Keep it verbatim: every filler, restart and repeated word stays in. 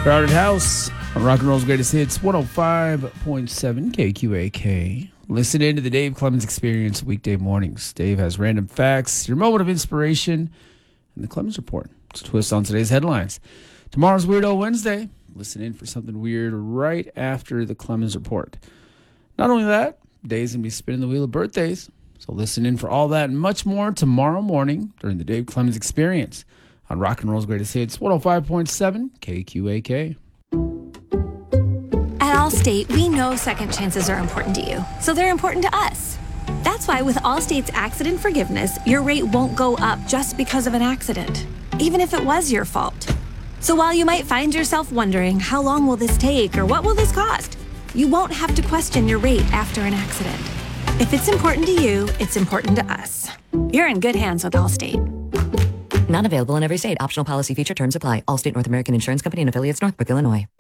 Crowded House on Rock and Roll's Greatest Hits, one oh five point seven K Q A K. Listen in to the Dave Clemens Experience weekday mornings. Dave has random facts, your moment of inspiration, and the Clemens Report. It's a twist on today's headlines. Tomorrow's Weirdo Wednesday. Listen in for something weird right after the Clemens Report. Not only that, Dave's going to be spinning the wheel of birthdays. So listen in for all that and much more tomorrow morning during the Dave Clemens Experience on Rock and Roll's Greatest Hits, one oh five point seven K Q A K. At Allstate, we know second chances are important to you, so they're important to us. That's why with Allstate's accident forgiveness, your rate won't go up just because of an accident, even if it was your fault. So while you might find yourself wondering, how long will this take or what will this cost? You won't have to question your rate after an accident. If it's important to you, it's important to us. You're in good hands with Allstate. Not available in every state. Optional policy feature terms apply. Allstate North American Insurance Company and affiliates, Northbrook, Illinois.